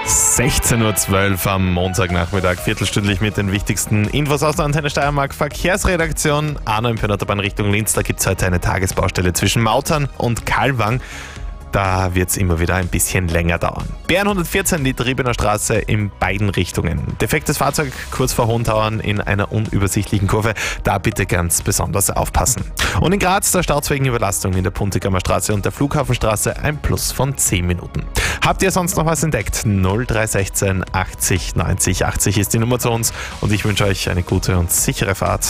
16.12 Uhr am Montagnachmittag, viertelstündlich mit den wichtigsten Infos aus der Antenne Steiermark Verkehrsredaktion. Arno im Pönnerterbahn Richtung Linz, da gibt es heute eine Tagesbaustelle zwischen Mautern und Kalwang. Da wird es immer wieder ein bisschen länger dauern. Bern 114, die Triebener Straße in beiden Richtungen. Defektes Fahrzeug kurz vor Hohentauern in einer unübersichtlichen Kurve. Da bitte ganz besonders aufpassen. Und in Graz, der Stau wegen Überlastung in der Puntigamer Straße und der Flughafenstraße, ein Plus von 10 Minuten. Habt ihr sonst noch was entdeckt? 0316 80 90 80 ist die Nummer zu uns und ich wünsche euch eine gute und sichere Fahrt.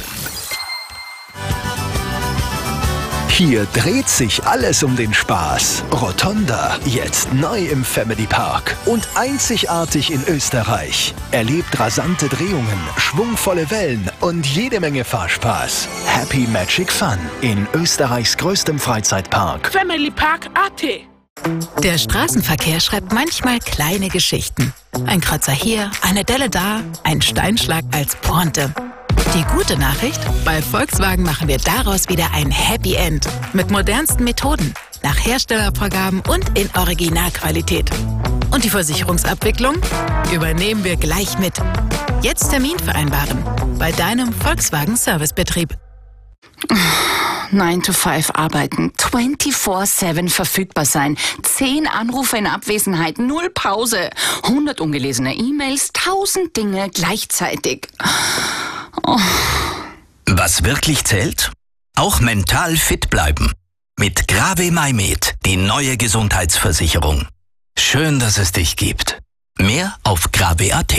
Hier dreht sich alles um den Spaß. Rotonda, jetzt neu im Family Park und einzigartig in Österreich. Erlebt rasante Drehungen, schwungvolle Wellen und jede Menge Fahrspaß. Happy Magic Fun in Österreichs größtem Freizeitpark. Family Park AT. Der Straßenverkehr schreibt manchmal kleine Geschichten. Ein Kratzer hier, eine Delle da, ein Steinschlag als Pointe. Die gute Nachricht? Bei Volkswagen machen wir daraus wieder ein Happy End. Mit modernsten Methoden, nach Herstellervorgaben und in Originalqualität. Und die Versicherungsabwicklung übernehmen wir gleich mit. Jetzt Termin vereinbaren bei deinem Volkswagen Servicebetrieb. 9 to 5 arbeiten, 24/7 verfügbar sein, 10 Anrufe in Abwesenheit, 0 Pause, 100 ungelesene E-Mails, 1000 Dinge gleichzeitig. Oh. Was wirklich zählt? Auch mental fit bleiben. Mit Grave MyMed, die neue Gesundheitsversicherung. Schön, dass es dich gibt. Mehr auf grave.at.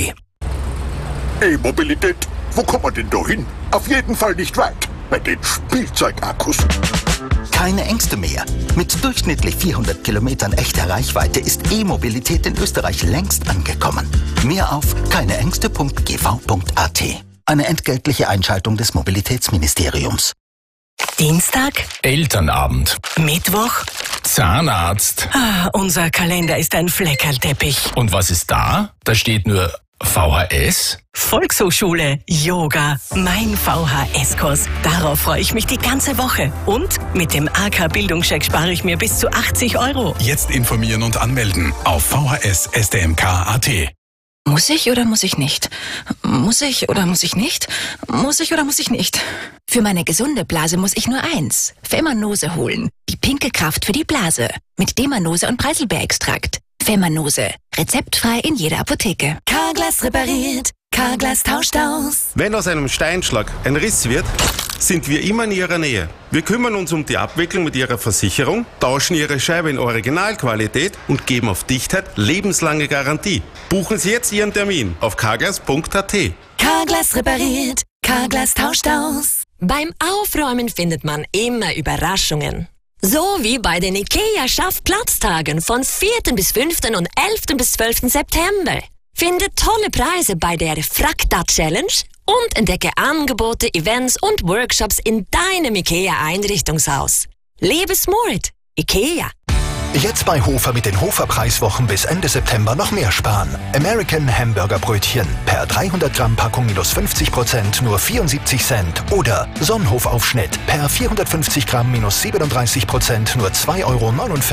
E-Mobilität, wo kommt man denn da hin? Auf jeden Fall nicht weit, bei den Spielzeugakkus. Keine Ängste mehr. Mit durchschnittlich 400 Kilometern echter Reichweite ist E-Mobilität in Österreich längst angekommen. Mehr auf keineängste.gv.at. Eine entgeltliche Einschaltung des Mobilitätsministeriums. Dienstag, Elternabend. Mittwoch, Zahnarzt. unser Kalender ist ein Fleckerlteppich. Und was ist da? Da steht nur VHS. Volkshochschule, Yoga, mein VHS-Kurs. Darauf freue ich mich die ganze Woche. Und mit dem AK Bildungscheck spare ich mir bis zu 80 €. Jetzt informieren und anmelden auf VHS-SDMK.at. Muss ich oder muss ich nicht? Muss ich oder muss ich nicht? Muss ich oder muss ich nicht? Für meine gesunde Blase muss ich nur eins: Femanose holen. Die pinke Kraft für die Blase. Mit Demanose und Preiselbeerextrakt. Femanose. Rezeptfrei in jeder Apotheke. Carglass repariert, Carglass tauscht aus. Wenn aus einem Steinschlag ein Riss wird, sind wir immer in Ihrer Nähe. Wir kümmern uns um die Abwicklung mit Ihrer Versicherung, tauschen Ihre Scheibe in Originalqualität und geben auf Dichtheit lebenslange Garantie. Buchen Sie jetzt Ihren Termin auf carglass.at. Carglass repariert, Carglass tauscht aus. Beim Aufräumen findet man immer Überraschungen. So wie bei den IKEA Schaffplatztagen von 4. bis 5. und 11. bis 12. September. Finde tolle Preise bei der Frakta Challenge und entdecke Angebote, Events und Workshops in deinem IKEA-Einrichtungshaus. Lebe smart. IKEA. Jetzt bei Hofer mit den Hofer-Preiswochen bis Ende September noch mehr sparen. American Hamburger Brötchen per 300 Gramm Packung minus 50% nur 74 Cent. Oder Sonnenhof-Aufschnitt per 450 Gramm minus 37% nur 2,49 €